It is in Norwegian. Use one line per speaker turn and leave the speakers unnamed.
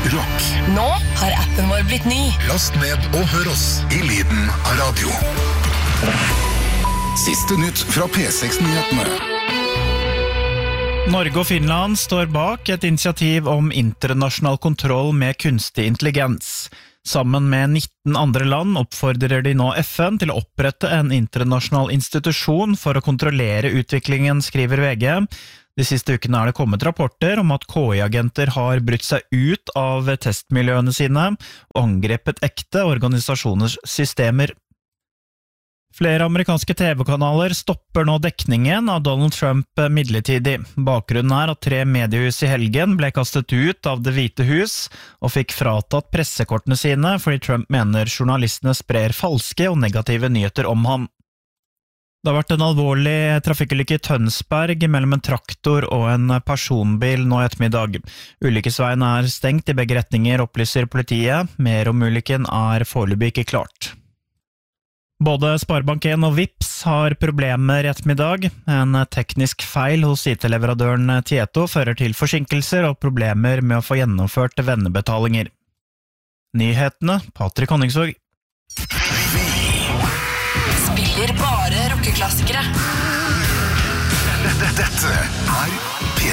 rock.
Nå har appen vår blitt ny.
Last ned og hør oss I lyden av radio. Siste nytt fra P6-nyhetene.
Norge og Finland står bak et initiativ om internasjonal kontroll med kunstig intelligens. Sammen med 19 andre land oppfordrer de nå FN til å opprette en internasjonal institusjon for å kontrollere utviklingen, skriver VG. De siste ukene det kommet rapporter om at KI-agenter har brutt seg ut av testmiljøene sine og angrepet ekte organisasjoners systemer. Flere amerikanske TV-kanaler stopper nå dekningen av Donald Trump midlertidig. Bakgrunnen at 3 mediehus I helgen ble kastet ut av Det hvite hus og fikk fratatt pressekortene sine fordi Trump mener journalistene sprer falske og negative nyheter om han. Det har vært en alvorlig trafikkulykke I Tønsberg mellom en traktor og en personbil nå I ettermiddag. Ulykkesveien stengt I begge retninger, opplyser politiet. Mer om ulykken foreløpig ikke klart. Både Sparebank1 og Vipps har problemer I ettermiddag. En teknisk feil hos IT-leverandøren Tieto fører til forsinkelser og problemer med å få gjennomført vennebetalinger. Nyhetene, Patrick Honningsvåg.
Spiller bare rockeklassikere.
Dette